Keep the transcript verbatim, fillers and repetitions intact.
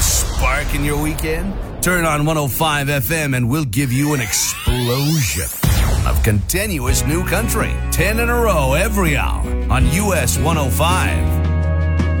spark in your weekend? Turn on one oh five F M and we'll give you an explosion of continuous new country. ten in a row every hour on U S one oh five.